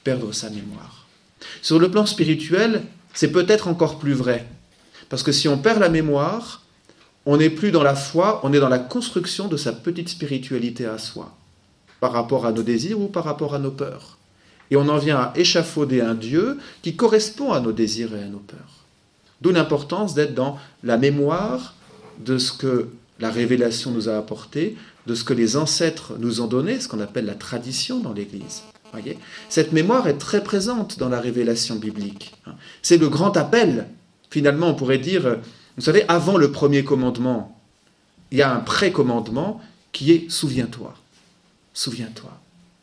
perdre sa mémoire. Sur le plan spirituel, c'est peut-être encore plus vrai. Parce que si on perd la mémoire, on n'est plus dans la foi, on est dans la construction de sa petite spiritualité à soi, par rapport à nos désirs ou par rapport à nos peurs. Et on en vient à échafauder un Dieu qui correspond à nos désirs et à nos peurs. D'où l'importance d'être dans la mémoire de ce que la révélation nous a apporté, de ce que les ancêtres nous ont donné, ce qu'on appelle la tradition dans l'Église. Voyez ? Cette mémoire est très présente dans la révélation biblique. C'est le grand appel. Finalement, on pourrait dire, vous savez, avant le premier commandement, il y a un pré-commandement qui est « souviens-toi ». Souviens-toi. Voyez ?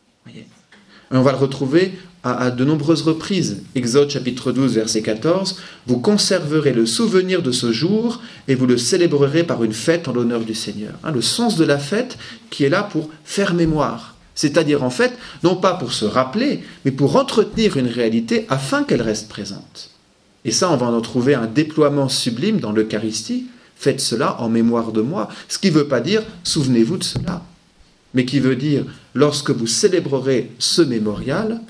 Et on va le retrouver à de nombreuses reprises. Exode chapitre 12, verset 14. « Vous conserverez le souvenir de ce jour et vous le célébrerez par une fête en l'honneur du Seigneur. » Le sens de la fête qui est là pour faire mémoire. C'est-à-dire, en fait, non pas pour se rappeler, mais pour entretenir une réalité afin qu'elle reste présente. Et ça, on va en trouver un déploiement sublime dans l'Eucharistie. Faites cela en mémoire de moi. Ce qui ne veut pas dire « souvenez-vous de cela », mais qui veut dire « lorsque vous célébrerez ce mémorial,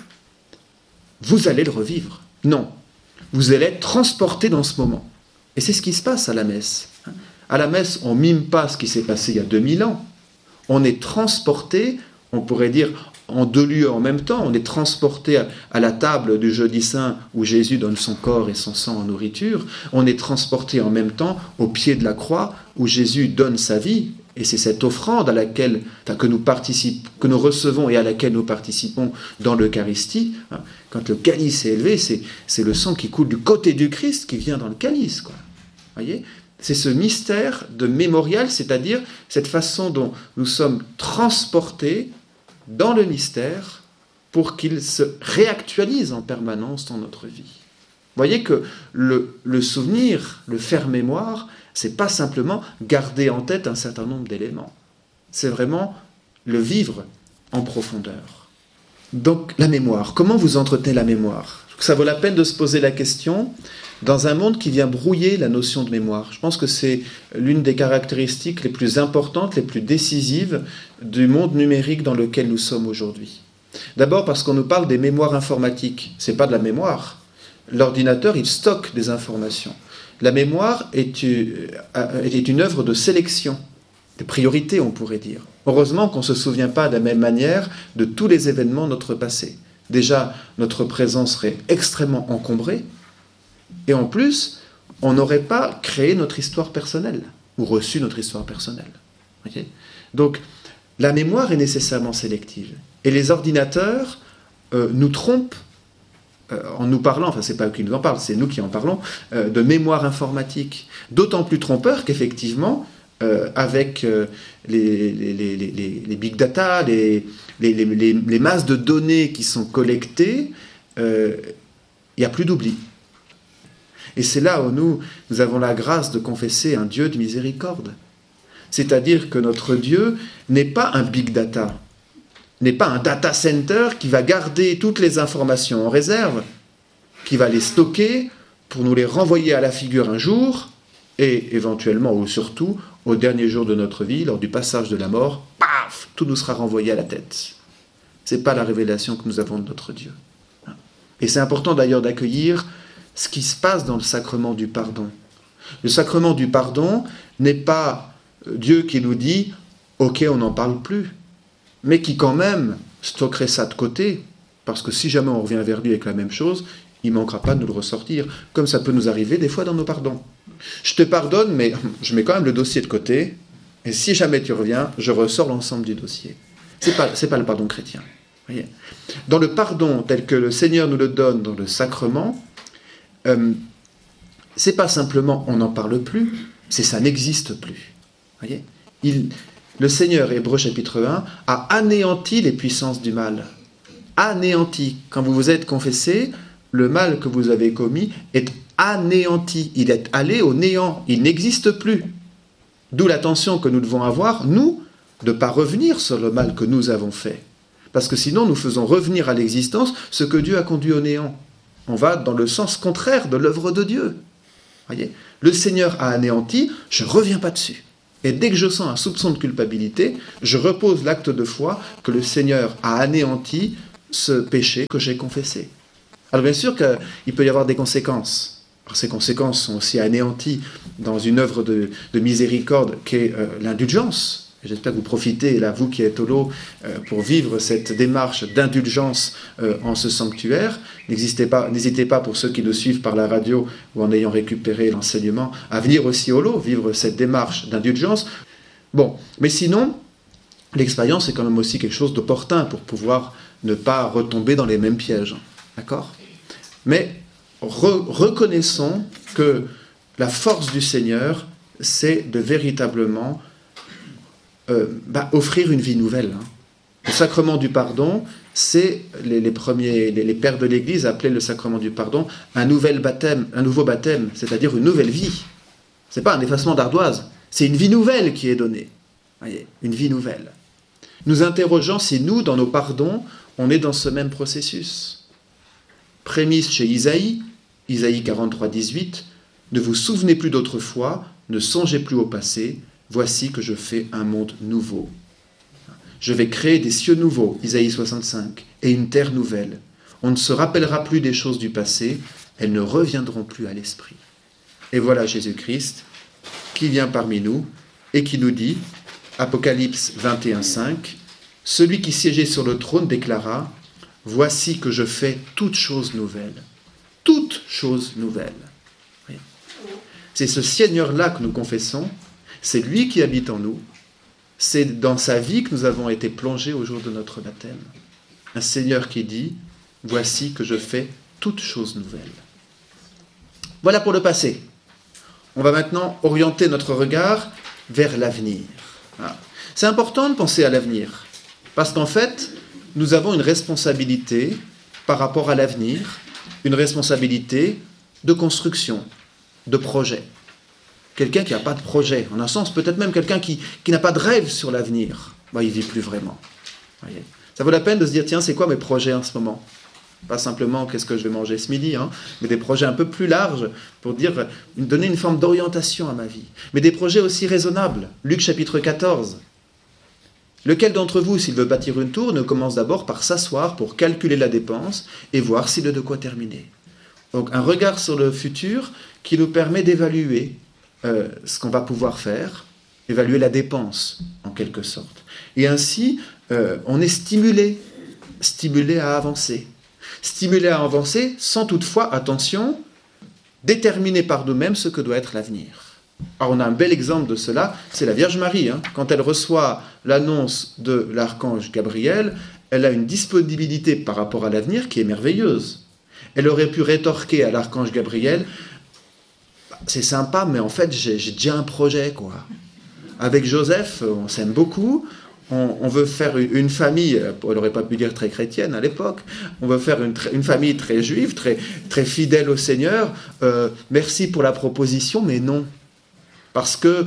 vous allez le revivre. » Non, vous allez être transporté dans ce moment. Et c'est ce qui se passe à la messe. À la messe, on ne mime pas ce qui s'est passé il y a 2000 ans. On est transporté, on pourrait dire en deux lieux en même temps, on est transporté à la table du jeudi saint où Jésus donne son corps et son sang en nourriture, on est transporté en même temps au pied de la croix où Jésus donne sa vie, et c'est cette offrande à laquelle, que nous recevons et à laquelle nous participons dans l'Eucharistie. Quand le calice est élevé, c'est le sang qui coule du côté du Christ qui vient dans le calice. Voyez ? C'est ce mystère de mémorial, c'est-à-dire cette façon dont nous sommes transportés dans le mystère pour qu'il se réactualise en permanence dans notre vie. Vous voyez que le souvenir, le faire mémoire, c'est pas simplement garder en tête un certain nombre d'éléments. C'est vraiment le vivre en profondeur. Donc la mémoire, comment vous entretenez la mémoire ? Ça vaut la peine de se poser la question dans un monde qui vient brouiller la notion de mémoire. Je pense que c'est l'une des caractéristiques les plus importantes, les plus décisives du monde numérique dans lequel nous sommes aujourd'hui. D'abord parce qu'on nous parle des mémoires informatiques. Ce n'est pas de la mémoire. L'ordinateur, il stocke des informations. La mémoire est une œuvre de sélection, de priorité, on pourrait dire. Heureusement qu'on ne se souvient pas de la même manière de tous les événements de notre passé. Déjà, notre présent serait extrêmement encombrée, et en plus, on n'aurait pas créé notre histoire personnelle, ou reçu notre histoire personnelle. Okay ? Donc, la mémoire est nécessairement sélective. Et les ordinateurs nous trompent en nous parlant, enfin c'est pas eux qui nous en parlent, c'est nous qui en parlons, de mémoire informatique. D'autant plus trompeur qu'effectivement, avec les big data, les masses de données qui sont collectées, il n'y a plus d'oubli. Et c'est là où nous avons la grâce de confesser un Dieu de miséricorde. C'est-à-dire que notre Dieu n'est pas un big data, n'est pas un data center qui va garder toutes les informations en réserve, qui va les stocker pour nous les renvoyer à la figure un jour, et éventuellement, ou surtout, au dernier jour de notre vie, lors du passage de la mort, paf, tout nous sera renvoyé à la tête. Ce n'est pas la révélation que nous avons de notre Dieu. Et c'est important d'ailleurs d'accueillir ce qui se passe dans le sacrement du pardon. Le sacrement du pardon n'est pas Dieu qui nous dit « Ok, on n'en parle plus », mais qui quand même stockerait ça de côté, parce que si jamais on revient vers lui avec la même chose, il ne manquera pas de nous le ressortir, comme ça peut nous arriver des fois dans nos pardons. Je te pardonne, mais je mets quand même le dossier de côté, et si jamais tu reviens, je ressors l'ensemble du dossier. C'est pas le pardon chrétien. Voyez ? Dans le pardon tel que le Seigneur nous le donne dans le sacrement, c'est pas simplement on n'en parle plus, c'est ça n'existe plus. Voyez ? Le Seigneur, Hébreux chapitre 1, a anéanti les puissances du mal. Anéanti. Quand vous vous êtes confessé, le mal que vous avez commis est anéanti. Il est allé au néant. Il n'existe plus. D'où l'attention que nous devons avoir, nous, de ne pas revenir sur le mal que nous avons fait. Parce que sinon, nous faisons revenir à l'existence ce que Dieu a conduit au néant. On va dans le sens contraire de l'œuvre de Dieu. Voyez ? Le Seigneur a anéanti, je ne reviens pas dessus. Et dès que je sens un soupçon de culpabilité, je repose l'acte de foi que le Seigneur a anéanti ce péché que j'ai confessé. Alors bien sûr qu'il peut y avoir des conséquences. Alors, ces conséquences sont aussi anéanties dans une œuvre de miséricorde qu'est l'indulgence. J'espère que vous profitez, là, vous qui êtes au lot, pour vivre cette démarche d'indulgence en ce sanctuaire. N'hésitez pas, pour ceux qui nous suivent par la radio ou en ayant récupéré l'enseignement, à venir aussi au lot, vivre cette démarche d'indulgence. Bon, mais sinon, l'expérience est quand même aussi quelque chose d'opportun pour pouvoir ne pas retomber dans les mêmes pièges. D'accord ? Mais reconnaissons que la force du Seigneur, c'est de véritablement offrir une vie nouvelle. Le sacrement du pardon, c'est les pères de l'Église appelaient le sacrement du pardon un nouveau baptême, c'est-à-dire une nouvelle vie. Ce n'est pas un effacement d'ardoise, c'est une vie nouvelle qui est donnée. Voyez, une vie nouvelle. Nous interrogeons si nous, dans nos pardons, on est dans ce même processus. Prémisse chez Isaïe 43, 18, « Ne vous souvenez plus d'autrefois, ne songez plus au passé, voici que je fais un monde nouveau. Je vais créer des cieux nouveaux, Isaïe 65, et une terre nouvelle. On ne se rappellera plus des choses du passé, elles ne reviendront plus à l'esprit. » Et voilà Jésus-Christ qui vient parmi nous et qui nous dit, Apocalypse 21, 5, « Celui qui siégeait sur le trône déclara, « Voici que je fais toutes choses nouvelles. » Toutes choses nouvelles. Oui. C'est ce Seigneur-là que nous confessons, c'est lui qui habite en nous, c'est dans sa vie que nous avons été plongés au jour de notre baptême. Un Seigneur qui dit, « Voici que je fais toutes choses nouvelles. » Voilà pour le passé. On va maintenant orienter notre regard vers l'avenir. Voilà. C'est important de penser à l'avenir, parce qu'en fait, nous avons une responsabilité par rapport à l'avenir, une responsabilité de construction, de projet. Quelqu'un qui n'a pas de projet, en un sens, peut-être même quelqu'un qui n'a pas de rêve sur l'avenir, il ne vit plus vraiment. Voyez. Ça vaut la peine de se dire, tiens, c'est quoi mes projets en ce moment ? Pas simplement qu'est-ce que je vais manger ce midi, mais des projets un peu plus larges pour donner une forme d'orientation à ma vie. Mais des projets aussi raisonnables. Luc chapitre 14. Lequel d'entre vous, s'il veut bâtir une tour, ne commence d'abord par s'asseoir pour calculer la dépense et voir s'il a de quoi terminer. Donc un regard sur le futur qui nous permet d'évaluer ce qu'on va pouvoir faire, évaluer la dépense en quelque sorte. Et ainsi, on est stimulé à avancer. Stimulé à avancer sans toutefois, attention, déterminer par nous-mêmes ce que doit être l'avenir. Alors on a un bel exemple de cela, c'est la Vierge Marie. Quand elle reçoit l'annonce de l'archange Gabriel, elle a une disponibilité par rapport à l'avenir qui est merveilleuse. Elle aurait pu rétorquer à l'archange Gabriel, c'est sympa, mais en fait j'ai déjà un projet, quoi. Avec Joseph, on s'aime beaucoup, on veut faire une famille, elle n'aurait pas pu dire très chrétienne à l'époque, on veut faire une famille très juive, très, très fidèle au Seigneur, merci pour la proposition, mais non. Parce que,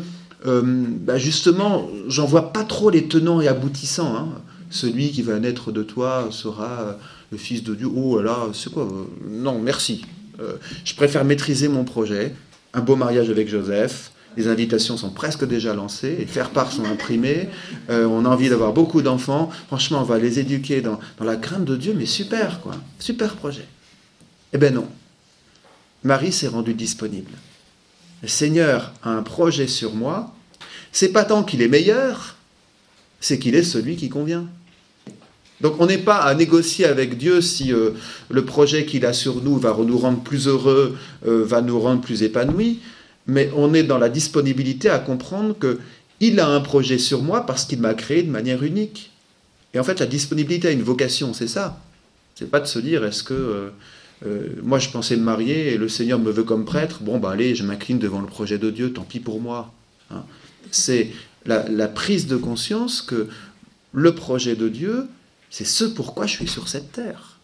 justement, j'en vois pas trop les tenants et aboutissants. Celui qui va naître de toi sera le Fils de Dieu. Oh là, c'est quoi ? Non, merci. Je préfère maîtriser mon projet. Un beau mariage avec Joseph. Les invitations sont presque déjà lancées. Les faire-part sont imprimés. On a envie d'avoir beaucoup d'enfants. Franchement, on va les éduquer dans la crainte de Dieu. Mais super, quoi. Super projet. Eh bien non. Marie s'est rendue disponible. Le Seigneur a un projet sur moi, c'est pas tant qu'il est meilleur, c'est qu'il est celui qui convient. Donc on n'est pas à négocier avec Dieu si le projet qu'il a sur nous va nous rendre plus heureux, va nous rendre plus épanouis, mais on est dans la disponibilité à comprendre qu'il a un projet sur moi parce qu'il m'a créé de manière unique. Et en fait, la disponibilité à une vocation, c'est ça. C'est pas de se dire, est-ce que... moi je pensais me marier et le Seigneur me veut comme prêtre, allez, je m'incline devant le projet de Dieu, tant pis pour moi. C'est la prise de conscience que le projet de Dieu, c'est ce pourquoi je suis sur cette terre.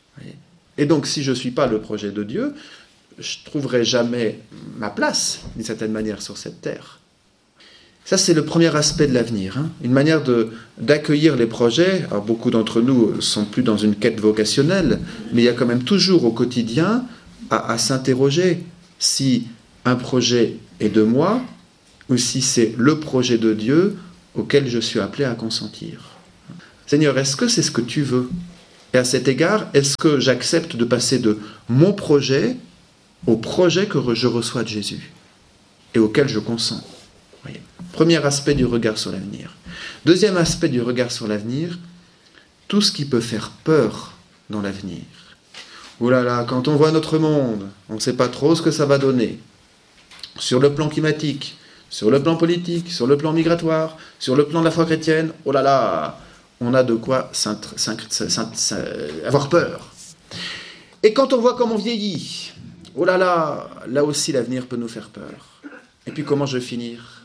Et donc si je ne suis pas le projet de Dieu, je ne trouverai jamais ma place, d'une certaine manière, sur cette terre. Ça, c'est le premier aspect de l'avenir, une manière d'accueillir les projets. Alors, beaucoup d'entre nous ne sont plus dans une quête vocationnelle, mais il y a quand même toujours au quotidien à s'interroger si un projet est de moi ou si c'est le projet de Dieu auquel je suis appelé à consentir. Seigneur, est-ce que c'est ce que tu veux ? Et à cet égard, est-ce que j'accepte de passer de mon projet au projet que je reçois de Jésus et auquel je consens? Voyez. Premier aspect du regard sur l'avenir. Deuxième aspect du regard sur l'avenir, tout ce qui peut faire peur dans l'avenir. Ouh là là, quand on voit notre monde, on ne sait pas trop ce que ça va donner. Sur le plan climatique, sur le plan politique, sur le plan migratoire, sur le plan de la foi chrétienne, oh là là, on a de quoi avoir peur. Et quand on voit comment on vieillit, oh là là, là aussi l'avenir peut nous faire peur. Et puis comment je vais finir?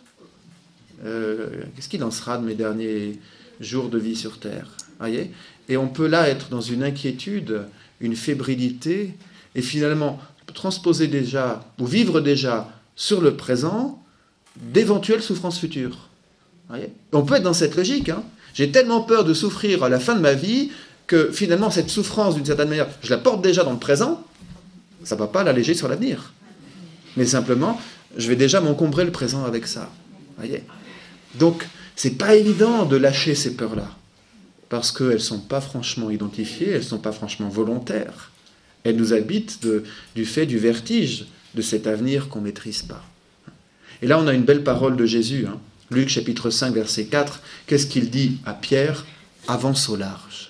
Qu'est-ce qu'il en sera de mes derniers jours de vie sur Terre? Voyez? Et on peut là être dans une inquiétude, une fébrilité, et finalement transposer déjà, ou vivre déjà sur le présent, d'éventuelles souffrances futures. Voyez? On peut être dans cette logique. Hein. J'ai tellement peur de souffrir à la fin de ma vie que finalement cette souffrance, d'une certaine manière, je la porte déjà dans le présent, ça ne va pas l'alléger sur l'avenir. Mais simplement, je vais déjà m'encombrer le présent avec ça. Voyez? Donc, ce n'est pas évident de lâcher ces peurs-là, parce qu'elles ne sont pas franchement identifiées, elles ne sont pas franchement volontaires. Elles nous habitent du fait du vertige de cet avenir qu'on ne maîtrise pas. Et là, on a une belle parole de Jésus. Hein. Luc, chapitre 5, verset 4. Qu'est-ce qu'il dit à Pierre? Avance au large.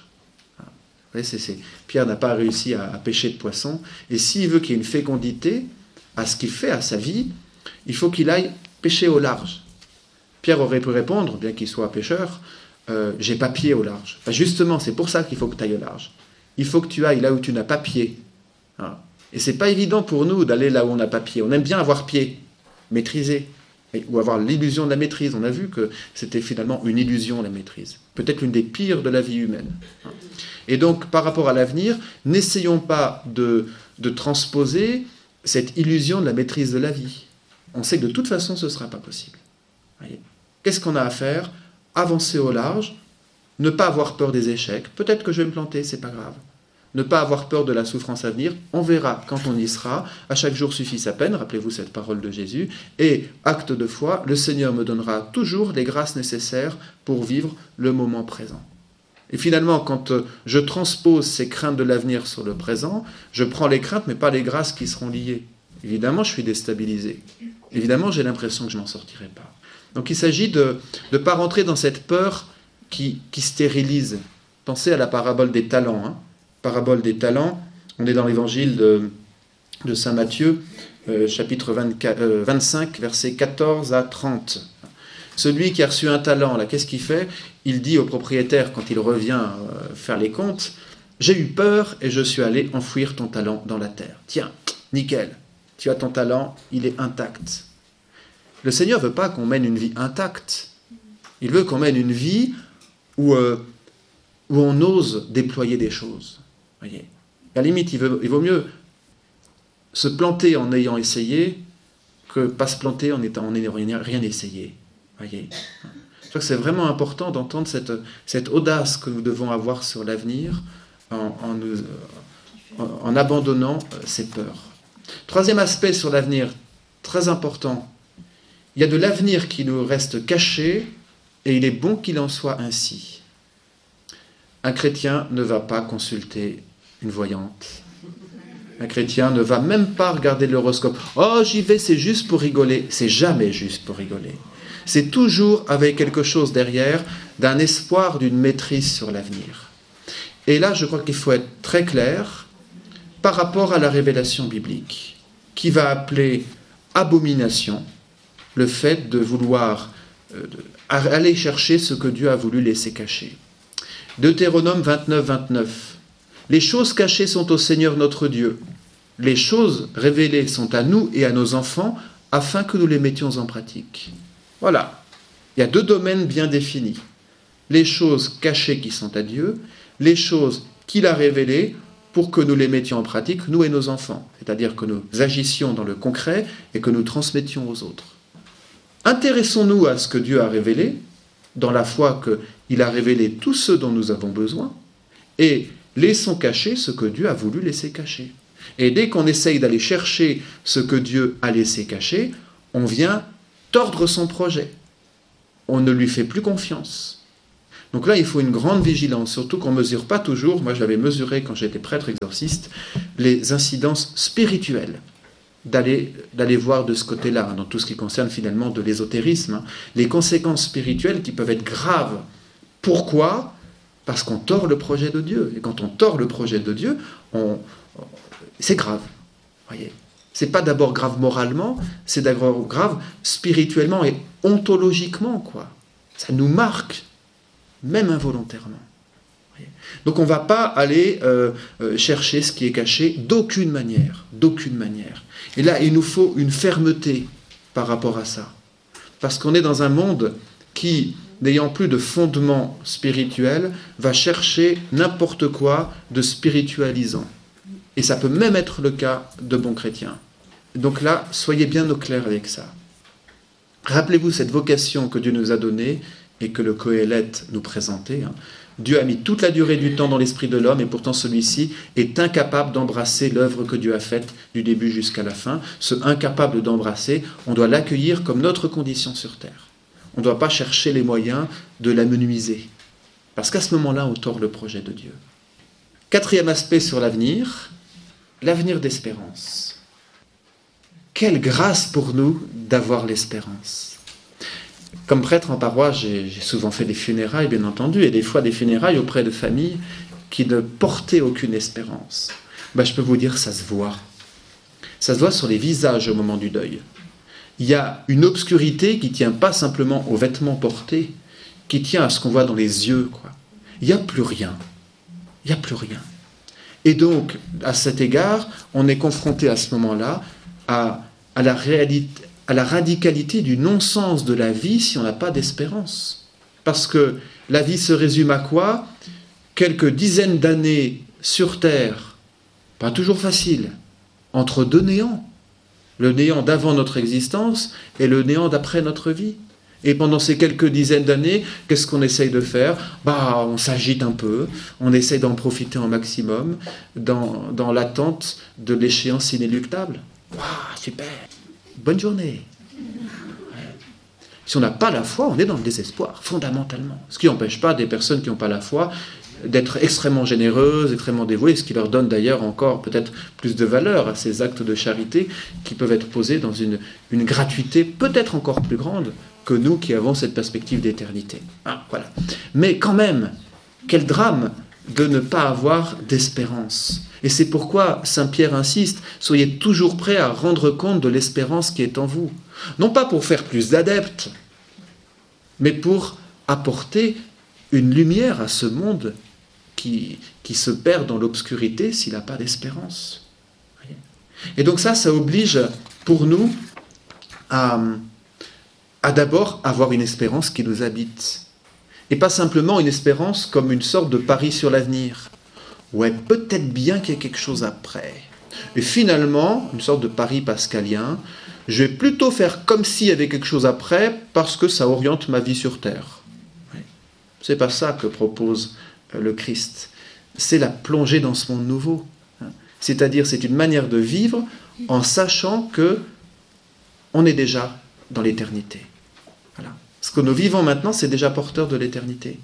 Vous voyez, Pierre n'a pas réussi à pêcher de poisson. Et s'il veut qu'il y ait une fécondité à ce qu'il fait, à sa vie, il faut qu'il aille pêcher au large. Pierre aurait pu répondre, bien qu'il soit pêcheur, j'ai pas pied au large. Enfin, justement, c'est pour ça qu'il faut que tu ailles au large. Il faut que tu ailles là où tu n'as pas pied. Voilà. Et c'est pas évident pour nous d'aller là où on n'a pas pied. On aime bien avoir pied, maîtriser, ou avoir l'illusion de la maîtrise. On a vu que c'était finalement une illusion, la maîtrise. Peut-être l'une des pires de la vie humaine. Et donc, par rapport à l'avenir, n'essayons pas de transposer cette illusion de la maîtrise de la vie. On sait que de toute façon, ce ne sera pas possible. Voyez. Qu'est-ce qu'on a à faire? Avancer au large, ne pas avoir peur des échecs. Peut-être que je vais me planter, c'est pas grave. Ne pas avoir peur de la souffrance à venir. On verra quand on y sera. À chaque jour suffit sa peine. Rappelez-vous cette parole de Jésus. Et acte de foi, le Seigneur me donnera toujours les grâces nécessaires pour vivre le moment présent. Et finalement, quand je transpose ces craintes de l'avenir sur le présent, je prends les craintes, mais pas les grâces qui seront liées. Évidemment, je suis déstabilisé. Évidemment, j'ai l'impression que je ne m'en sortirai pas. Donc il s'agit de ne pas rentrer dans cette peur qui stérilise. Pensez à la parabole des talents. Hein. Parabole des talents, on est dans l'évangile de saint Matthieu, chapitre 25, versets 14 à 30. Celui qui a reçu un talent, là, qu'est-ce qu'il fait? Il dit au propriétaire, quand il revient faire les comptes, « J'ai eu peur et je suis allé enfouir ton talent dans la terre. Tiens, nickel, tu as ton talent, il est intact. » Le Seigneur ne veut pas qu'on mène une vie intacte. Il veut qu'on mène une vie où on ose déployer des choses. Voyez. À la limite, il vaut mieux se planter en ayant essayé que pas se planter en n'ayant rien essayé. Voyez. Je crois que c'est vraiment important d'entendre cette audace que nous devons avoir sur l'avenir en abandonnant ces peurs. Troisième aspect sur l'avenir, très important. Il y a de l'avenir qui nous reste caché et il est bon qu'il en soit ainsi. Un chrétien ne va pas consulter une voyante. Un chrétien ne va même pas regarder l'horoscope. Oh, j'y vais, c'est juste pour rigoler. C'est jamais juste pour rigoler. C'est toujours avec quelque chose derrière, d'un espoir, d'une maîtrise sur l'avenir. Et là, je crois qu'il faut être très clair par rapport à la révélation biblique, qui va appeler abomination le fait de vouloir aller chercher ce que Dieu a voulu laisser cacher. Deutéronome 29, 29. Les choses cachées sont au Seigneur notre Dieu. Les choses révélées sont à nous et à nos enfants, afin que nous les mettions en pratique. Voilà. Il y a deux domaines bien définis. Les choses cachées qui sont à Dieu, les choses qu'il a révélées pour que nous les mettions en pratique, nous et nos enfants. C'est-à-dire que nous agissions dans le concret et que nous transmettions aux autres. Intéressons-nous à ce que Dieu a révélé, dans la foi qu'il a révélé tout ce dont nous avons besoin, et laissons cacher ce que Dieu a voulu laisser cacher. Et dès qu'on essaye d'aller chercher ce que Dieu a laissé cacher, on vient tordre son projet. On ne lui fait plus confiance. Donc là, il faut une grande vigilance, surtout qu'on ne mesure pas toujours, moi j'avais mesuré quand j'étais prêtre exorciste, les incidences spirituelles d'aller voir de ce côté-là, dans tout ce qui concerne finalement de l'ésotérisme, les conséquences spirituelles qui peuvent être graves. Pourquoi ? Parce qu'on tord le projet de Dieu. Et quand on tord le projet de Dieu, c'est grave. Voyez ? C'est pas d'abord grave moralement, c'est d'abord grave spirituellement et ontologiquement, quoi. Ça nous marque, même involontairement. Voyez ? Donc on ne va pas aller chercher ce qui est caché d'aucune manière. D'aucune manière. Et là, il nous faut une fermeté par rapport à ça. Parce qu'on est dans un monde qui, n'ayant plus de fondement spirituel, va chercher n'importe quoi de spiritualisant. Et ça peut même être le cas de bons chrétiens. Donc là, soyez bien au clair avec ça. Rappelez-vous cette vocation que Dieu nous a donnée et que le Qoéleth nous présentait. Dieu a mis toute la durée du temps dans l'esprit de l'homme et pourtant celui-ci est incapable d'embrasser l'œuvre que Dieu a faite du début jusqu'à la fin. Ce incapable d'embrasser, on doit l'accueillir comme notre condition sur terre. On ne doit pas chercher les moyens de l'amenuiser. Parce qu'à ce moment-là, on tord le projet de Dieu. Quatrième aspect sur l'avenir d'espérance. Quelle grâce pour nous d'avoir l'espérance. Comme prêtre en paroisse, j'ai souvent fait des funérailles, bien entendu, et des fois des funérailles auprès de familles qui ne portaient aucune espérance. Je peux vous dire, ça se voit. Ça se voit sur les visages au moment du deuil. Il y a une obscurité qui ne tient pas simplement aux vêtements portés, qui tient à ce qu'on voit dans les yeux, quoi. Il n'y a plus rien. Il n'y a plus rien. Et donc, à cet égard, on est confronté à ce moment-là à la réalité, à la radicalité du non-sens de la vie si on n'a pas d'espérance. Parce que la vie se résume à quoi ? Quelques dizaines d'années sur Terre, pas toujours facile, entre deux néants. Le néant d'avant notre existence et le néant d'après notre vie. Et pendant ces quelques dizaines d'années, qu'est-ce qu'on essaye de faire ? On s'agite un peu, on essaye d'en profiter un maximum dans l'attente de l'échéance inéluctable. Super, bonne journée. Si on n'a pas la foi, on est dans le désespoir, fondamentalement. Ce qui n'empêche pas des personnes qui n'ont pas la foi d'être extrêmement généreuses, extrêmement dévouées, ce qui leur donne d'ailleurs encore peut-être plus de valeur à ces actes de charité qui peuvent être posés dans une gratuité peut-être encore plus grande que nous qui avons cette perspective d'éternité. Voilà. Mais quand même, quel drame de ne pas avoir d'espérance. Et c'est pourquoi Saint Pierre insiste, soyez toujours prêts à rendre compte de l'espérance qui est en vous. Non pas pour faire plus d'adeptes, mais pour apporter une lumière à ce monde qui se perd dans l'obscurité s'il n'a pas d'espérance. Et donc ça oblige pour nous à d'abord avoir une espérance qui nous habite. Et pas simplement une espérance comme une sorte de pari sur l'avenir. Ouais, peut-être bien qu'il y a quelque chose après. Et finalement, une sorte de pari pascalien, je vais plutôt faire comme s'il y avait quelque chose après parce que ça oriente ma vie sur Terre. C'est pas ça que propose le Christ. C'est la plongée dans ce monde nouveau. C'est-à-dire, c'est une manière de vivre en sachant que on est déjà dans l'éternité. Voilà. Ce que nous vivons maintenant, c'est déjà porteur de l'éternité.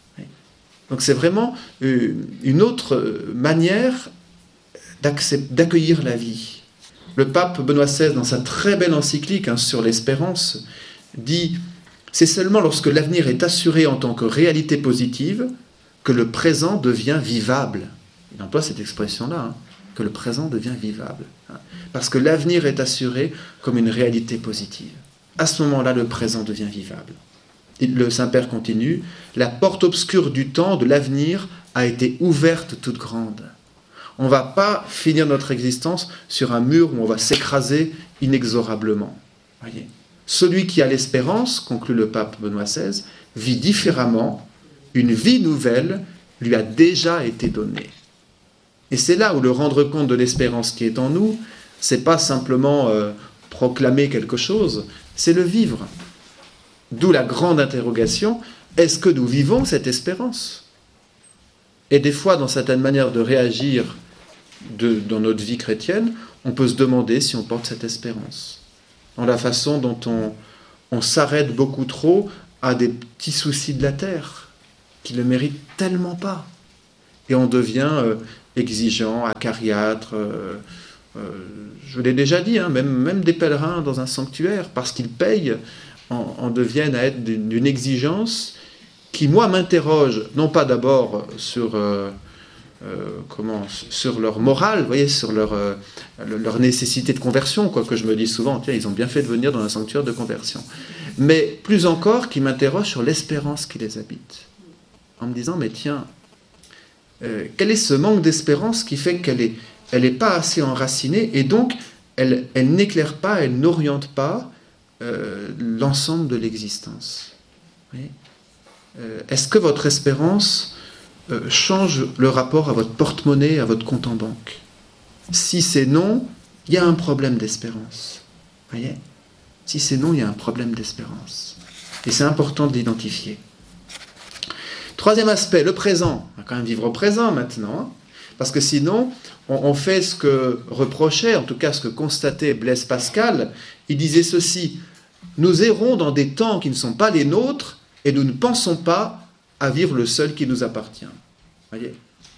Donc c'est vraiment une autre manière d'accueillir la vie. Le pape Benoît XVI, dans sa très belle encyclique sur l'espérance, dit « C'est seulement lorsque l'avenir est assuré en tant que réalité positive que le présent devient vivable. » Il emploie cette expression-là, que le présent devient vivable. Parce que l'avenir est assuré comme une réalité positive. À ce moment-là, le présent devient vivable. Le Saint-Père continue, « La porte obscure du temps, de l'avenir, a été ouverte toute grande. » On ne va pas finir notre existence sur un mur où on va s'écraser inexorablement. Voyez. Celui qui a l'espérance, conclut le pape Benoît XVI, vit différemment, une vie nouvelle lui a déjà été donnée. Et c'est là où le rendre compte de l'espérance qui est en nous, c'est pas simplement proclamer quelque chose, c'est le vivre. D'où la grande interrogation, est-ce que nous vivons cette espérance ? Et des fois, dans certaines manières de réagir dans notre vie chrétienne, on peut se demander si on porte cette espérance. Dans la façon dont on s'arrête beaucoup trop à des petits soucis de la terre. qui ne le méritent tellement pas. Et on devient exigeant, acariâtre, je l'ai déjà dit, même des pèlerins dans un sanctuaire, parce qu'ils payent, en deviennent à être d'une exigence qui, moi, m'interroge, non pas d'abord sur leur morale, vous voyez, sur leur nécessité de conversion, quoique je me dis souvent, tiens, ils ont bien fait de venir dans un sanctuaire de conversion, mais plus encore qui m'interroge sur l'espérance qui les habite, en me disant, mais tiens, quel est ce manque d'espérance qui fait qu'elle est pas assez enracinée, et donc elle n'éclaire pas, elle n'oriente pas l'ensemble de l'existence. Est-ce que votre espérance change le rapport à votre porte-monnaie, à votre compte en banque? Si c'est non, il y a un problème d'espérance. Voyez? Si c'est non, il y a un problème d'espérance. Et c'est important de l'identifier. Troisième aspect, le présent. On va quand même vivre au présent maintenant, parce que sinon, on fait ce que reprochait, en tout cas ce que constatait Blaise Pascal. Il disait ceci: nous errons dans des temps qui ne sont pas les nôtres, et nous ne pensons pas à vivre le seul qui nous appartient. Voyez,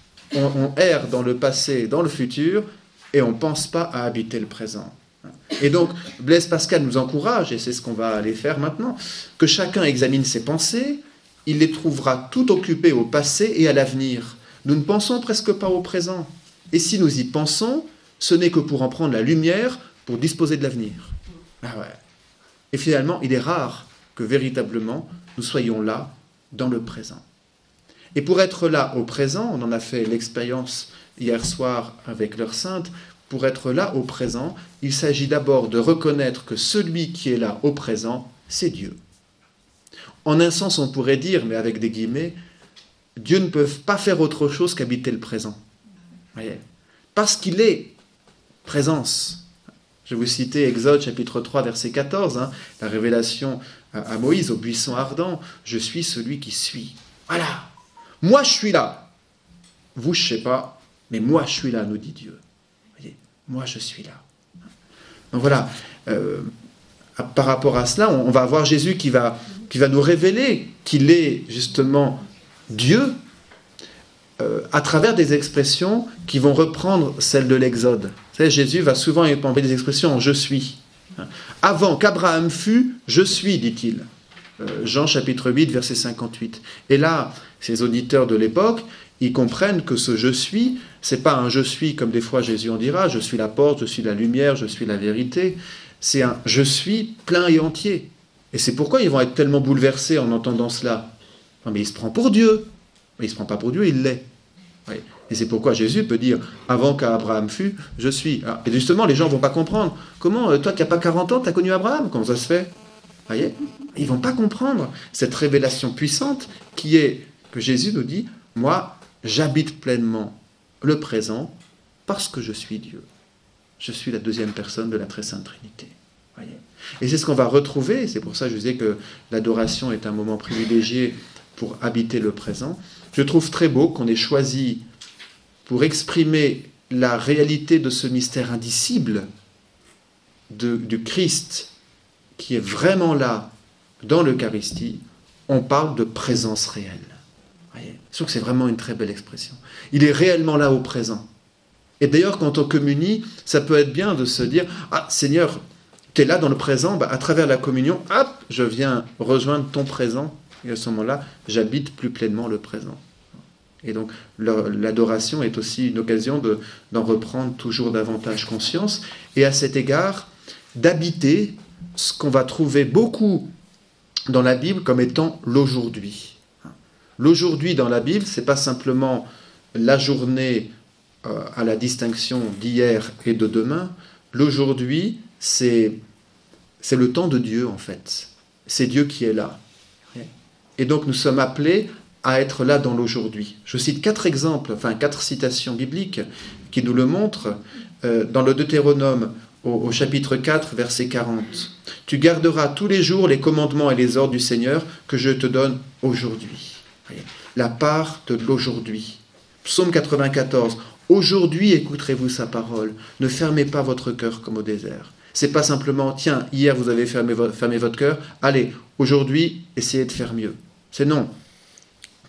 on erre dans le passé, dans le futur, et on ne pense pas à habiter le présent. Et donc, Blaise Pascal nous encourage, et c'est ce qu'on va aller faire maintenant, que chacun examine ses pensées, il les trouvera tout occupées au passé et à l'avenir. Nous ne pensons presque pas au présent. Et si nous y pensons, ce n'est que pour en prendre la lumière, pour disposer de l'avenir. Ah ouais. Et finalement, il est rare que véritablement nous soyons là, dans le présent. Et pour être là au présent, on en a fait l'expérience hier soir avec l'heure sainte, pour être là au présent, il s'agit d'abord de reconnaître que celui qui est là au présent, c'est Dieu. En un sens, on pourrait dire, mais avec des guillemets, Dieu ne peut pas faire autre chose qu'habiter le présent. Voyez, parce qu'il est présence. Je vais vous citer Exode chapitre 3 verset 14, la révélation à Moïse au buisson ardent. Je suis celui qui suis. Voilà. Moi je suis là. Vous je ne sais pas, mais moi je suis là, nous dit Dieu. Voyez, moi je suis là. Donc voilà, par rapport à cela, on va voir Jésus qui va nous révéler qu'il est justement Dieu à travers des expressions qui vont reprendre celles de l'Exode. Vous savez, Jésus va souvent employer des expressions en « je suis ». Avant qu'Abraham fût, je suis, dit-il. Jean chapitre 8, verset 58. Et là, ces auditeurs de l'époque, ils comprennent que ce « je suis », ce n'est pas un « je suis » comme des fois Jésus en dira, « je suis la porte, je suis la lumière, je suis la vérité ». C'est un « je suis » plein et entier. Et c'est pourquoi ils vont être tellement bouleversés en entendant cela. Non, mais il se prend pour Dieu. Mais il ne se prend pas pour Dieu, il l'est. Oui. Et c'est pourquoi Jésus peut dire « Avant qu'Abraham fût, je suis ». Et justement, les gens ne vont pas comprendre. Comment, toi qui n'as pas 40 ans, tu as connu Abraham? Comment ça se fait? Voyez, ils ne vont pas comprendre cette révélation puissante qui est que Jésus nous dit « Moi, j'habite pleinement le présent parce que je suis Dieu. Je suis la deuxième personne de la très sainte Trinité. » Voyez. Et c'est ce qu'on va retrouver, c'est pour ça que je disais que l'adoration est un moment privilégié pour habiter le présent. Je trouve très beau qu'on ait choisi, pour exprimer la réalité de ce mystère indicible du Christ, qui est vraiment là dans l'Eucharistie, on parle de présence réelle. Voyez, je trouve que c'est vraiment une très belle expression. Il est réellement là au présent. Et d'ailleurs, quand on communie, ça peut être bien de se dire « Ah, Seigneur, tu es là dans le présent, à travers la communion, hop, je viens rejoindre ton présent. » Et à ce moment-là, j'habite plus pleinement le présent. Et donc, l'adoration est aussi une occasion d'en reprendre toujours davantage conscience. Et à cet égard, d'habiter ce qu'on va trouver beaucoup dans la Bible comme étant l'aujourd'hui. L'aujourd'hui dans la Bible, ce n'est pas simplement la journée à la distinction d'hier et de demain. L'aujourd'hui, c'est le temps de Dieu, en fait. C'est Dieu qui est là. Et donc nous sommes appelés à être là dans l'aujourd'hui. Je cite 4 citations bibliques qui nous le montrent. Dans le Deutéronome, au chapitre 4, verset 40. « Tu garderas tous les jours les commandements et les ordres du Seigneur que je te donne aujourd'hui. » La part de l'aujourd'hui. Psaume 94. « Aujourd'hui écouterez-vous sa parole. Ne fermez pas votre cœur comme au désert. » C'est pas simplement, tiens, hier vous avez fermé votre cœur, allez, aujourd'hui, essayez de faire mieux. C'est non.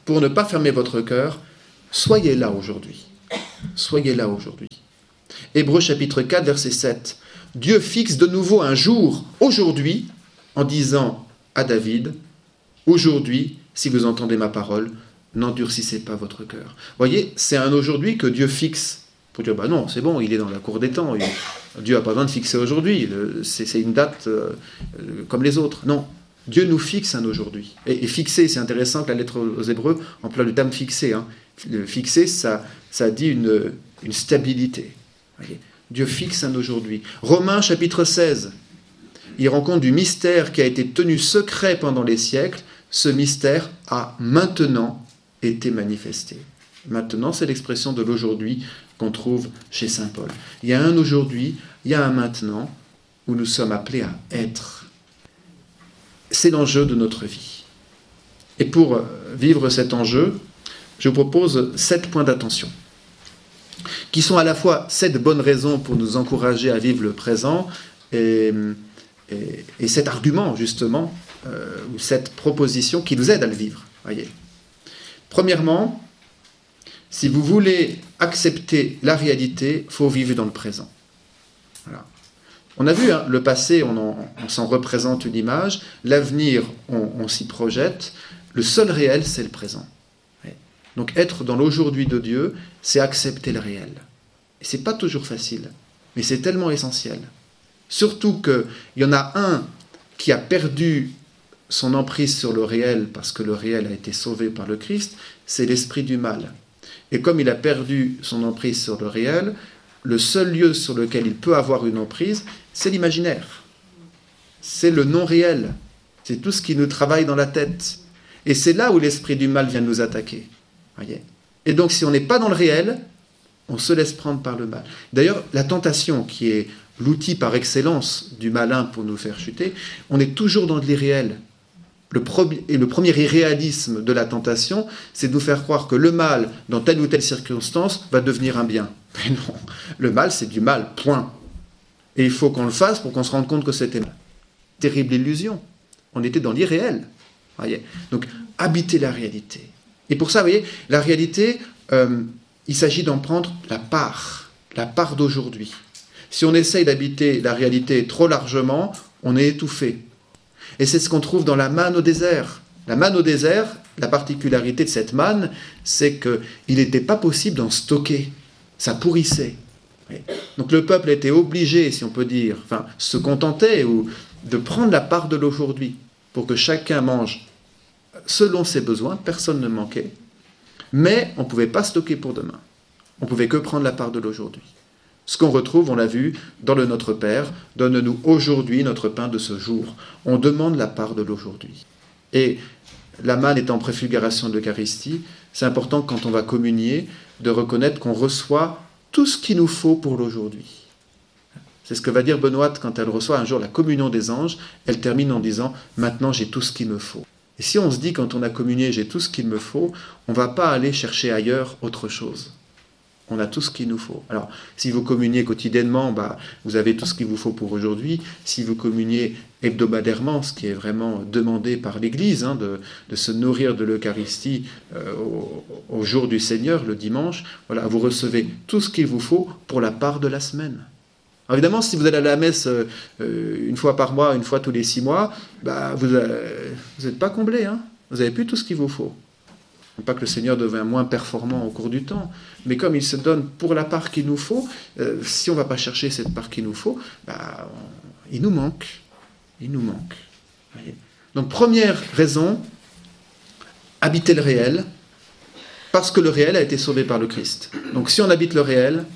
pour ne pas fermer votre cœur, soyez là aujourd'hui. Soyez là aujourd'hui. Hébreux chapitre 4, verset 7. Dieu fixe de nouveau un jour, aujourd'hui, en disant à David, aujourd'hui, si vous entendez ma parole, n'endurcissez pas votre cœur. Vous voyez, c'est un aujourd'hui que Dieu fixe. Pour dire, non, c'est bon, il est dans la cour des temps. Dieu n'a pas besoin de fixer aujourd'hui. C'est une date comme les autres. Non, Dieu nous fixe un aujourd'hui. Et fixer, c'est intéressant que la lettre aux Hébreux emploie le terme fixé. Hein. Le fixé, ça dit une stabilité. Voyez, Dieu fixe un aujourd'hui. Romains chapitre 16, il rend compte du mystère qui a été tenu secret pendant les siècles. Ce mystère a maintenant été manifesté. Maintenant, c'est l'expression de l'aujourd'hui qu'on trouve chez saint Paul. Il y a un aujourd'hui, il y a un maintenant où nous sommes appelés à être. C'est l'enjeu de notre vie. Et pour vivre cet enjeu, je vous propose 7 points d'attention, qui sont à la fois 7 bonnes raisons pour nous encourager à vivre le présent et cet argument, justement, ou cette proposition qui nous aide à le vivre. Voyez. Premièrement, si vous voulez accepter la réalité, il faut vivre dans le présent. Voilà. On a vu le passé, on s'en représente une image, l'avenir, on s'y projette, le seul réel, c'est le présent. Donc être dans l'aujourd'hui de Dieu, c'est accepter le réel. Et ce n'est pas toujours facile, mais c'est tellement essentiel. Surtout qu'il y en a un qui a perdu son emprise sur le réel parce que le réel a été sauvé par le Christ, c'est l'esprit du mal. Et comme il a perdu son emprise sur le réel, le seul lieu sur lequel il peut avoir une emprise, c'est l'imaginaire. C'est le non-réel. C'est tout ce qui nous travaille dans la tête. Et c'est là où l'esprit du mal vient nous attaquer. Voyez. Et donc, si on n'est pas dans le réel, on se laisse prendre par le mal. D'ailleurs, la tentation, qui est l'outil par excellence du malin pour nous faire chuter, on est toujours dans de l'irréel. Le premier irréalisme de la tentation, c'est de nous faire croire que le mal, dans telle ou telle circonstance, va devenir un bien. Mais non, le mal, c'est du mal, point. Et il faut qu'on le fasse pour qu'on se rende compte que c'était mal. Terrible illusion. On était dans l'irréel. Voyez. Donc, habiter la réalité. Et pour ça, vous voyez, la réalité, il s'agit d'en prendre la part d'aujourd'hui. Si on essaye d'habiter la réalité trop largement, on est étouffé. Et c'est ce qu'on trouve dans la manne au désert. La manne au désert, la particularité de cette manne, c'est qu'il n'était pas possible d'en stocker. Ça pourrissait. Donc le peuple était obligé, si on peut dire, se contentait ou de prendre la part de l'aujourd'hui pour que chacun mange selon ses besoins, personne ne manquait. Mais on ne pouvait pas stocker pour demain. On ne pouvait que prendre la part de l'aujourd'hui. Ce qu'on retrouve, on l'a vu, dans le Notre Père, donne-nous aujourd'hui notre pain de ce jour. On demande la part de l'aujourd'hui. Et la manne étant préfiguration de l'Eucharistie, c'est important quand on va communier de reconnaître qu'on reçoit tout ce qu'il nous faut pour l'aujourd'hui. C'est ce que va dire Benoît quand elle reçoit un jour la communion des anges. Elle termine en disant « Maintenant j'ai tout ce qu'il me faut ». Et si on se dit quand on a communié « J'ai tout ce qu'il me faut », on ne va pas aller chercher ailleurs autre chose. On a tout ce qu'il nous faut. Alors, si vous communiez quotidiennement, vous avez tout ce qu'il vous faut pour aujourd'hui. Si vous communiez hebdomadairement, ce qui est vraiment demandé par l'Église, de se nourrir de l'Eucharistie au jour du Seigneur, le dimanche, voilà, vous recevez tout ce qu'il vous faut pour la part de la semaine. Alors évidemment, si vous allez à la messe une fois par mois, une fois tous les 6 mois, vous n'êtes pas comblé. Vous n'avez plus tout ce qu'il vous faut. Pas que le Seigneur devient moins performant au cours du temps, mais comme il se donne pour la part qu'il nous faut, si on ne va pas chercher cette part qu'il nous faut, il nous manque. Il nous manque. Voyez. Donc première raison, habiter le réel, parce que le réel a été sauvé par le Christ. Donc si on habite le réel,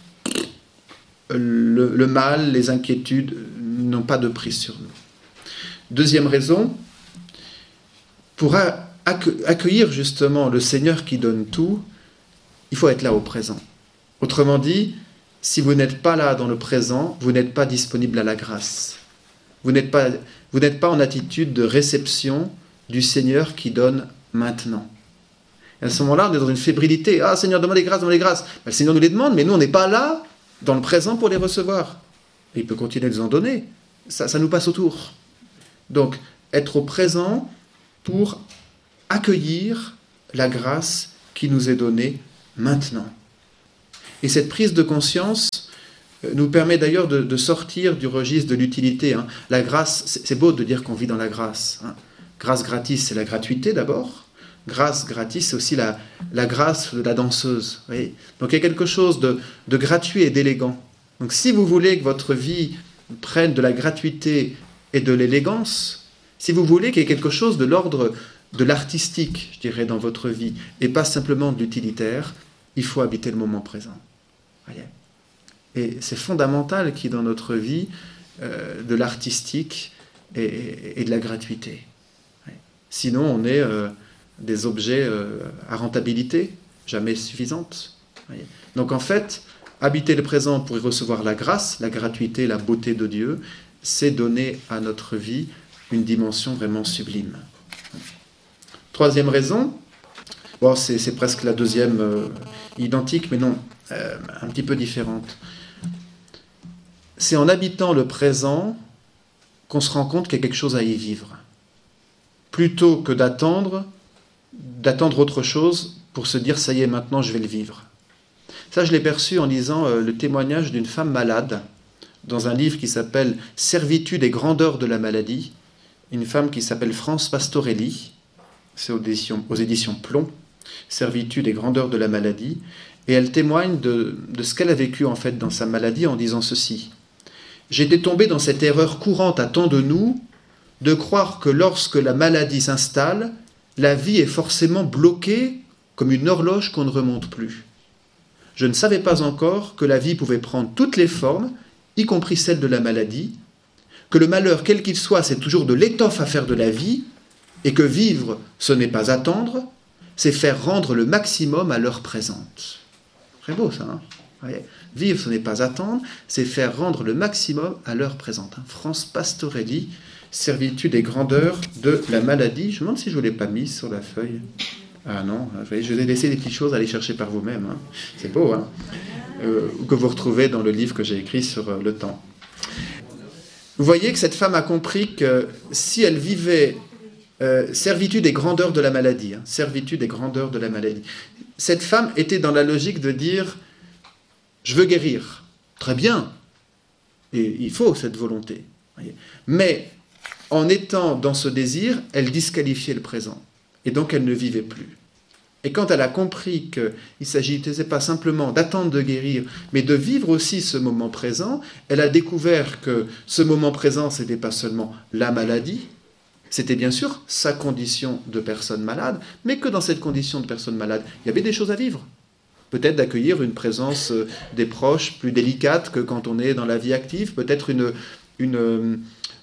le mal, les inquiétudes n'ont pas de prise sur nous. Deuxième raison, pour accueillir justement le Seigneur qui donne tout, il faut être là au présent. Autrement dit, si vous n'êtes pas là dans le présent, vous n'êtes pas disponible à la grâce. Vous n'êtes pas en attitude de réception du Seigneur qui donne maintenant. Et à ce moment-là, on est dans une fébrilité. Ah Seigneur, demande les grâces, demande les grâces. Le Seigneur nous les demande, mais nous, on n'est pas là dans le présent pour les recevoir. Et il peut continuer de les en donner. Ça nous passe autour. Donc, être au présent pour accueillir la grâce qui nous est donnée maintenant. Et cette prise de conscience nous permet d'ailleurs de sortir du registre de l'utilité. La grâce, c'est beau de dire qu'on vit dans la grâce. Grâce gratis, c'est la gratuité d'abord. Grâce gratis, c'est aussi la grâce de la danseuse. Vous voyez. Donc il y a quelque chose de gratuit et d'élégant. Donc si vous voulez que votre vie prenne de la gratuité et de l'élégance, si vous voulez qu'il y ait quelque chose de l'ordre de l'artistique, je dirais, dans votre vie, et pas simplement de l'utilitaire, il faut habiter le moment présent. Voyez. Et c'est fondamental qu'il y ait dans notre vie de l'artistique et de la gratuité. Sinon, on est des objets à rentabilité, jamais suffisante. Donc en fait, habiter le présent pour y recevoir la grâce, la gratuité, la beauté de Dieu, c'est donner à notre vie une dimension vraiment sublime. Troisième raison, bon, c'est presque la deuxième identique, mais non, un petit peu différente. C'est en habitant le présent qu'on se rend compte qu'il y a quelque chose à y vivre. Plutôt que d'attendre autre chose pour se dire « ça y est, maintenant je vais le vivre ». Ça, je l'ai perçu en lisant le témoignage d'une femme malade dans un livre qui s'appelle « Servitude et grandeur de la maladie », une femme qui s'appelle France Pastorelli, c'est aux éditions Plomb, « Servitude et grandeur de la maladie », et elle témoigne de ce qu'elle a vécu en fait dans sa maladie en disant ceci. « J'étais tombé dans cette erreur courante à tant de nous, de croire que lorsque la maladie s'installe, la vie est forcément bloquée comme une horloge qu'on ne remonte plus. Je ne savais pas encore que la vie pouvait prendre toutes les formes, y compris celle de la maladie, que le malheur, quel qu'il soit, c'est toujours de l'étoffe à faire de la vie, et que vivre, ce n'est pas attendre, c'est faire rendre le maximum à l'heure présente. » Très beau ça, hein ? Voyez, vivre, ce n'est pas attendre, c'est faire rendre le maximum à l'heure présente. France Pastorelli, Servitude et grandeur de la maladie. Je me demande si je ne l'ai pas mise sur la feuille. Ah non, je vais laisser des petites choses à aller chercher par vous-même. Hein. C'est beau, hein, que vous retrouvez dans le livre que j'ai écrit sur le temps. Vous voyez que cette femme a compris que si elle vivait servitude et grandeur de la maladie, servitude et grandeur de la maladie, cette femme était dans la logique de dire « je veux guérir ». Très bien, et il faut cette volonté. Voyez. Mais en étant dans ce désir, elle disqualifiait le présent. Et donc elle ne vivait plus. Et quand elle a compris qu'il ne s'agissait pas simplement d'attendre de guérir, mais de vivre aussi ce moment présent, elle a découvert que ce moment présent, ce n'était pas seulement la maladie, c'était bien sûr sa condition de personne malade, mais que dans cette condition de personne malade, il y avait des choses à vivre. Peut-être d'accueillir une présence des proches plus délicate que quand on est dans la vie active, peut-être une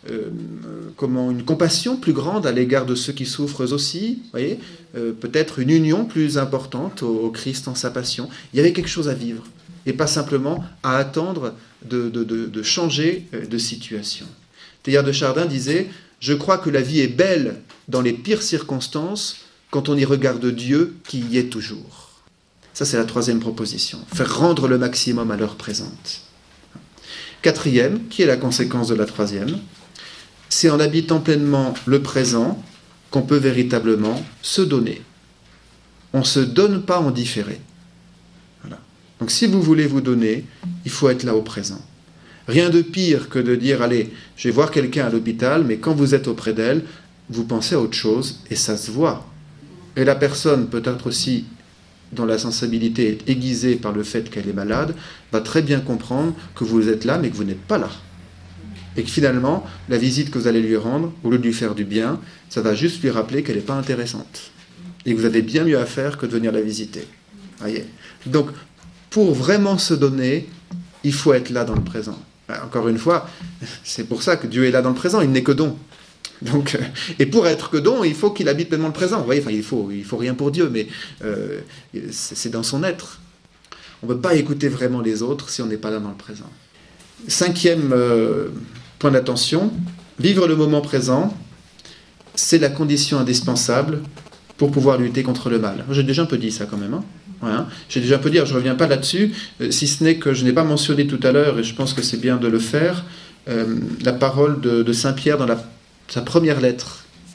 compassion plus grande à l'égard de ceux qui souffrent aussi, voyez, peut-être une union plus importante au Christ en sa passion. Il y avait quelque chose à vivre, et pas simplement à attendre de changer de situation. Teilhard de Chardin disait « Je crois que la vie est belle dans les pires circonstances quand on y regarde Dieu qui y est toujours. » Ça, c'est la troisième proposition, faire rendre le maximum à l'heure présente. Quatrième, qui est la conséquence de la troisième, c'est en habitant pleinement le présent qu'on peut véritablement se donner. On ne se donne pas en différé. Voilà. Donc si vous voulez vous donner, il faut être là au présent. Rien de pire que de dire « Allez, je vais voir quelqu'un à l'hôpital », mais quand vous êtes auprès d'elle, vous pensez à autre chose et ça se voit. Et la personne, peut-être aussi dont la sensibilité est aiguisée par le fait qu'elle est malade, va très bien comprendre que vous êtes là, mais que vous n'êtes pas là. Et que finalement, la visite que vous allez lui rendre, au lieu de lui faire du bien, ça va juste lui rappeler qu'elle n'est pas intéressante. Et que vous avez bien mieux à faire que de venir la visiter. Voyez. Donc, pour vraiment se donner, il faut être là dans le présent. Encore une fois, c'est pour ça que Dieu est là dans le présent, il n'est que don. Donc, et pour être que don, il faut qu'il habite pleinement le présent. Vous voyez, enfin, il faut rien pour Dieu, mais c'est dans son être. On ne peut pas écouter vraiment les autres si on n'est pas là dans le présent. Cinquième point d'attention, vivre le moment présent, c'est la condition indispensable pour pouvoir lutter contre le mal. J'ai déjà un peu dit ça quand même. Hein. Voilà. J'ai déjà un peu dit, je ne reviens pas là-dessus, si ce n'est que je n'ai pas mentionné tout à l'heure, et je pense que c'est bien de le faire, la parole de Saint Pierre dans sa première lettre.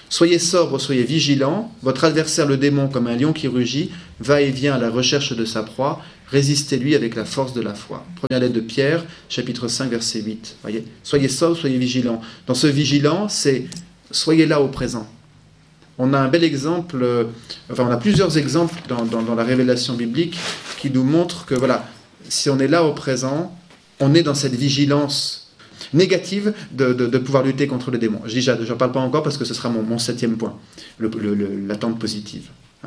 Soyez sobre, soyez vigilants. Votre adversaire, le démon, comme un lion qui rugit, va et vient à la recherche de sa proie. Résistez-lui avec la force de la foi. Première lettre de Pierre, chapitre 5, verset 8. Voyez, soyez sobres, soyez vigilants. Dans ce vigilant, c'est soyez là au présent. On a un bel exemple, on a plusieurs exemples dans la révélation biblique qui nous montrent que voilà, si on est là au présent, on est dans cette vigilance négative de pouvoir lutter contre le démon. Je dis, j'en parle pas encore parce que ce sera mon 7e point, l'attente positive.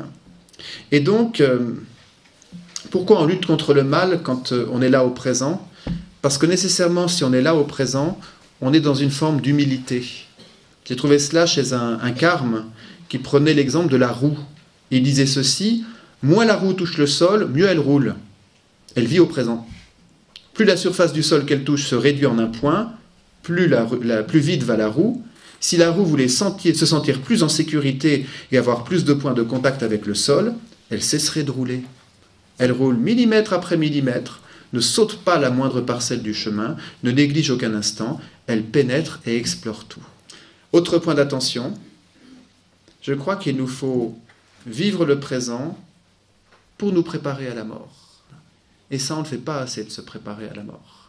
Et donc, pourquoi on lutte contre le mal quand on est là au présent? Parce que nécessairement, si on est là au présent, on est dans une forme d'humilité. J'ai trouvé cela chez un carme qui prenait l'exemple de la roue. Il disait ceci: moins la roue touche le sol, mieux elle roule. Elle vit au présent. Plus la surface du sol qu'elle touche se réduit en un point, plus vite va la roue. Si la roue voulait se sentir plus en sécurité et avoir plus de points de contact avec le sol, elle cesserait de rouler. Elle roule millimètre après millimètre, ne saute pas la moindre parcelle du chemin, ne néglige aucun instant, elle pénètre et explore tout. Autre point d'attention, je crois qu'il nous faut vivre le présent pour nous préparer à la mort. Et ça, on ne fait pas assez de se préparer à la mort.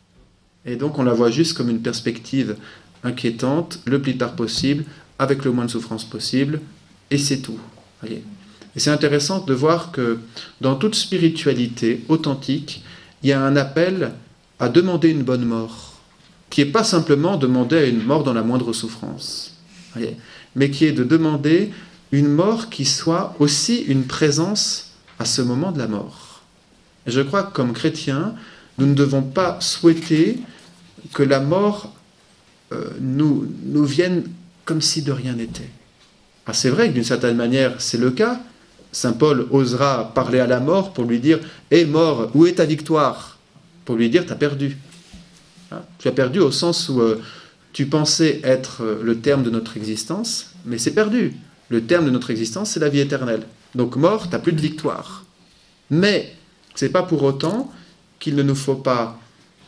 Et donc, on la voit juste comme une perspective inquiétante, le plus tard possible, avec le moins de souffrance possible, et c'est tout. Voyez. Et c'est intéressant de voir que dans toute spiritualité authentique, il y a un appel à demander une bonne mort, qui n'est pas simplement demander une mort dans la moindre souffrance, voyez, mais qui est de demander une mort qui soit aussi une présence à ce moment de la mort. Et je crois que comme chrétiens, nous ne devons pas souhaiter que la mort nous vienne comme si de rien n'était. Ah, c'est vrai que d'une certaine manière, c'est le cas. Saint Paul osera parler à la mort pour lui dire « Hé mort, où est ta victoire ?» Pour lui dire « T'as perdu. Hein, tu as perdu au sens où tu pensais être le terme de notre existence, mais c'est perdu. Le terme de notre existence, c'est la vie éternelle. Donc mort, t'as plus de victoire. » Mais ce n'est pas pour autant qu'il ne nous faut pas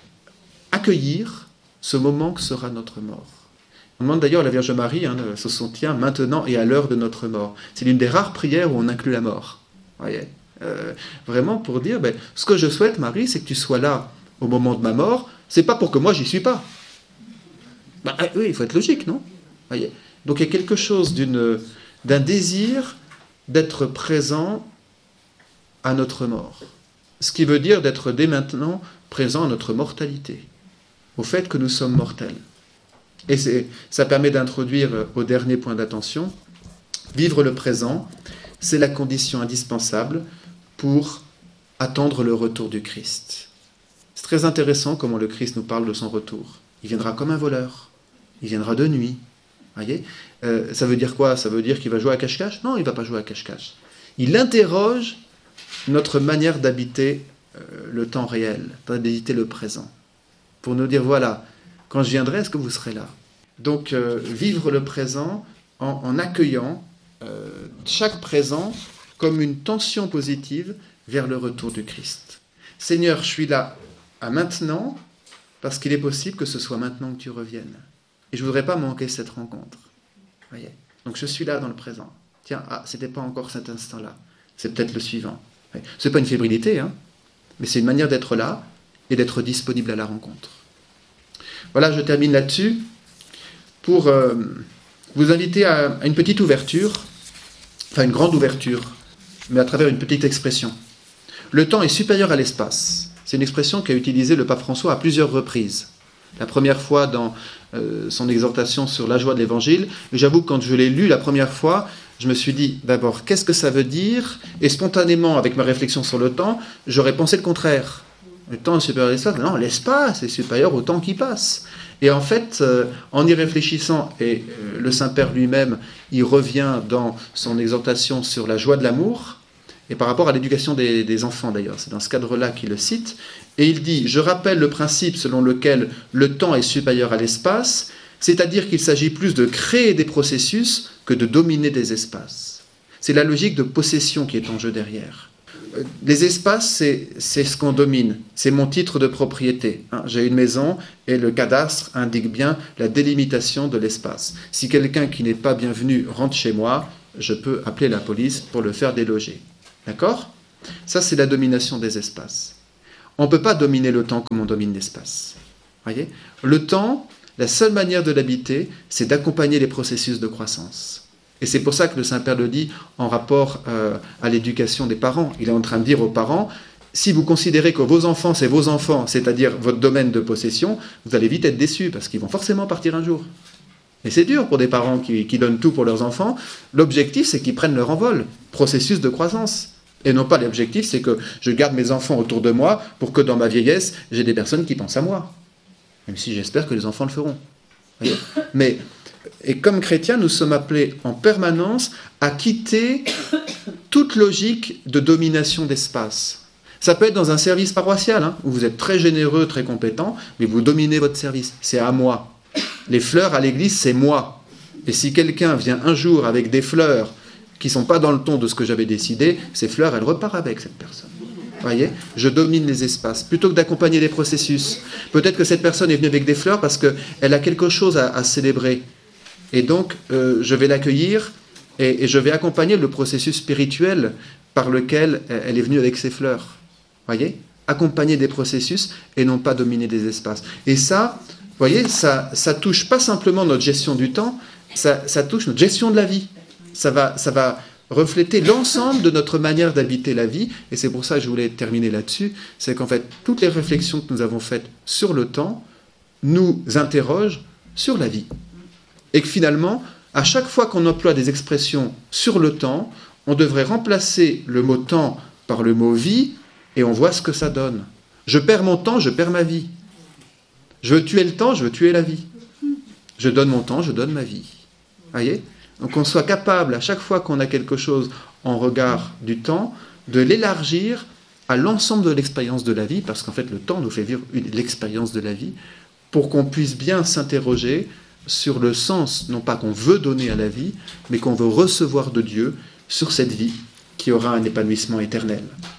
accueillir ce moment que sera notre mort. On demande d'ailleurs à la Vierge Marie, se soutient maintenant et à l'heure de notre mort. C'est l'une des rares prières où on inclut la mort. Voyez, vraiment pour dire, ce que je souhaite, Marie, c'est que tu sois là au moment de ma mort. C'est pas pour que moi, j'y suis pas. Oui, il faut être logique, non? Voyez. Donc il y a quelque chose d'un désir d'être présent à notre mort. Ce qui veut dire d'être dès maintenant présent à notre mortalité, au fait que nous sommes mortels. Et ça permet d'introduire au dernier point d'attention. Vivre le présent, c'est la condition indispensable pour attendre le retour du Christ. C'est très intéressant comment le Christ nous parle de son retour. Il viendra comme un voleur. Il viendra de nuit. Voyez, ça veut dire quoi? Ça veut dire qu'il va jouer à cache-cache? Non, il ne va pas jouer à cache-cache. Il interroge notre manière d'habiter le temps réel, d'habiter le présent, pour nous dire, voilà, quand je viendrai, est-ce que vous serez là? Donc, vivre le présent en accueillant chaque présent comme une tension positive vers le retour du Christ. Seigneur, je suis là à maintenant, parce qu'il est possible que ce soit maintenant que tu reviennes. Et je ne voudrais pas manquer cette rencontre. Voyez. Donc, je suis là dans le présent. Tiens, ce n'était pas encore cet instant-là. C'est peut-être le suivant. Ce n'est pas une fébrilité, mais c'est une manière d'être là et d'être disponible à la rencontre. Voilà, je termine là-dessus pour vous inviter à une petite ouverture, enfin une grande ouverture, mais à travers une petite expression. Le temps est supérieur à l'espace. C'est une expression qu'a utilisée le pape François à plusieurs reprises. La première fois dans son exhortation sur la joie de l'Évangile. J'avoue que quand je l'ai lu la première fois, je me suis dit, d'abord, qu'est-ce que ça veut dire? Et spontanément, avec ma réflexion sur le temps, j'aurais pensé le contraire. Le temps est supérieur à l'espace. Non, l'espace est supérieur au temps qui passe. Et en fait, en y réfléchissant, et le Saint-Père lui-même, il revient dans son exhortation sur la joie de l'amour, et par rapport à l'éducation des enfants d'ailleurs, c'est dans ce cadre-là qu'il le cite, et il dit « Je rappelle le principe selon lequel le temps est supérieur à l'espace, c'est-à-dire qu'il s'agit plus de créer des processus que de dominer des espaces. » C'est la logique de possession qui est en jeu derrière. les espaces, c'est ce qu'on domine, c'est mon titre de propriété. J'ai une maison et le cadastre indique bien la délimitation de l'espace. Si quelqu'un qui n'est pas bienvenu rentre chez moi, je peux appeler la police pour le faire déloger. D'accord ? Ça, c'est la domination des espaces. On ne peut pas dominer le temps comme on domine l'espace. Voyez ? Le temps, la seule manière de l'habiter, c'est d'accompagner les processus de croissance. Et c'est pour ça que le Saint-Père le dit en rapport à l'éducation des parents. Il est en train de dire aux parents, si vous considérez que vos enfants, c'est vos enfants, c'est-à-dire votre domaine de possession, vous allez vite être déçus, parce qu'ils vont forcément partir un jour. Et c'est dur pour des parents qui donnent tout pour leurs enfants. L'objectif, c'est qu'ils prennent leur envol, processus de croissance. Et non pas l'objectif, c'est que je garde mes enfants autour de moi pour que dans ma vieillesse, j'ai des personnes qui pensent à moi. Même si j'espère que les enfants le feront. Voyez ? Et comme chrétiens, nous sommes appelés en permanence à quitter toute logique de domination d'espace. Ça peut être dans un service paroissial, où vous êtes très généreux, très compétent, mais vous dominez votre service. C'est à moi. Les fleurs à l'église, c'est moi. Et si quelqu'un vient un jour avec des fleurs qui ne sont pas dans le ton de ce que j'avais décidé, ces fleurs, elles repartent avec cette personne. Voyez ? Je domine les espaces, plutôt que d'accompagner les processus. Peut-être que cette personne est venue avec des fleurs parce qu'elle a quelque chose à célébrer. Et donc, je vais l'accueillir et je vais accompagner le processus spirituel par lequel elle est venue avec ses fleurs. Voyez ? Accompagner des processus et non pas dominer des espaces. Et ça, voyez, ça touche pas simplement notre gestion du temps, ça touche notre gestion de la vie. Ça va refléter l'ensemble de notre manière d'habiter la vie. Et c'est pour ça que je voulais terminer là-dessus. C'est qu'en fait, toutes les réflexions que nous avons faites sur le temps nous interrogent sur la vie. Et que finalement, à chaque fois qu'on emploie des expressions sur le temps, on devrait remplacer le mot temps par le mot vie, et on voit ce que ça donne. Je perds mon temps, je perds ma vie. Je veux tuer le temps, je veux tuer la vie. Je donne mon temps, je donne ma vie. Voyez ? Donc qu'on soit capable, à chaque fois qu'on a quelque chose en regard du temps, de l'élargir à l'ensemble de l'expérience de la vie, parce qu'en fait le temps nous fait vivre l'expérience de la vie, pour qu'on puisse bien s'interroger sur le sens, non pas qu'on veut donner à la vie, mais qu'on veut recevoir de Dieu sur cette vie qui aura un épanouissement éternel.